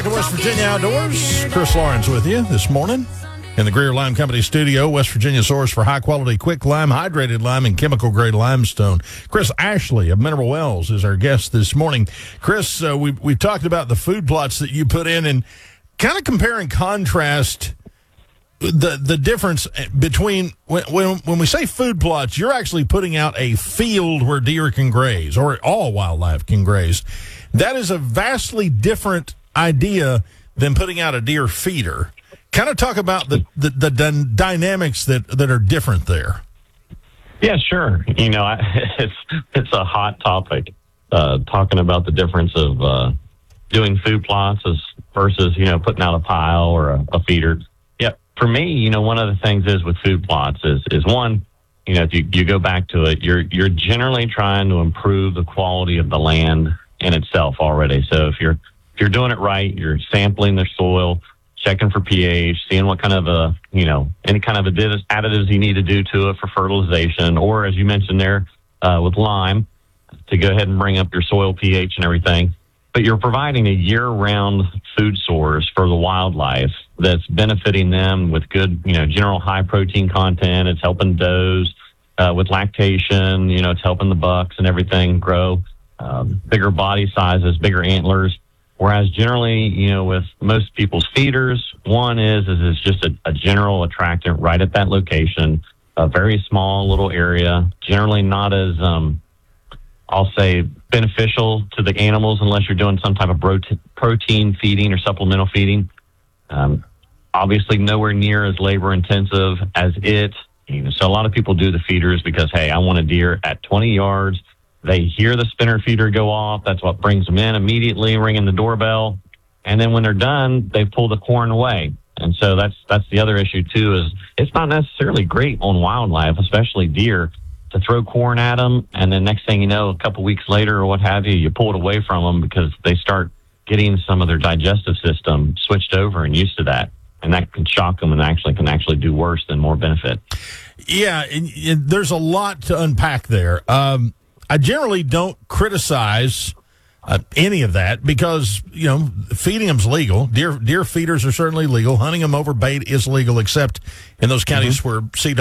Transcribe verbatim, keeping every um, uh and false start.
To West Virginia Outdoors, Chris Lawrence with you this morning in the Greer Lime Company studio, West Virginia source for high-quality quick lime, hydrated lime, and chemical-grade limestone. Chris Ashley of Mineral Wells is our guest this morning. Chris, uh, we, we've talked about the food plots that you put in and kind of compare and contrast the the difference between when, when when we say food plots, you're actually putting out a field where deer can graze or all wildlife can graze. That is a vastly different idea than putting out a deer feeder. Kind of talk about the, the, the d- dynamics that, that are different there. Yeah, sure. You know, I, it's it's a hot topic, uh, talking about the difference of uh, doing food plots as versus, you know, putting out a pile or a, a feeder. Yeah, for me, you know, one of the things is with food plots is, is one, you know, if you, you go back to it, you're you're generally trying to improve the quality of the land in itself already. So if you're if you're doing it right, you're sampling the soil, checking for pH, seeing what kind of a, you know, any kind of additives you need to do to it for fertilization, or as you mentioned there, uh, with lime, to go ahead and bring up your soil pH and everything. But you're providing a year-round food source for the wildlife that's benefiting them with good, you know, general high protein content. It's helping does uh, with lactation. You know, it's helping the bucks and everything grow um, bigger body sizes, bigger antlers. Whereas generally, you know, with most people's feeders, one is, is it's just a, a general attractant right at that location, a very small little area, generally not as, um, I'll say, beneficial to the animals unless you're doing some type of protein, protein feeding or supplemental feeding. Um, obviously, nowhere near as labor intensive as it. You know, so a lot of people do the feeders because, hey, I want a deer at twenty yards. They hear the spinner feeder go off. That's what brings them in immediately, ringing the doorbell. And then when they're done, they pull the corn away. And so that's that's the other issue, too, is it's not necessarily great on wildlife, especially deer, to throw corn at them. And then next thing you know, a couple weeks later or what have you, you pull it away from them because they start getting some of their digestive system switched over and used to that. And that can shock them and actually can actually do worse than more benefit. Yeah, and, and there's a lot to unpack there. Um I generally don't criticize uh, any of that because, you know, feeding them's legal. Deer deer feeders are certainly legal. Hunting them over bait is legal, except in those counties mm-hmm. where C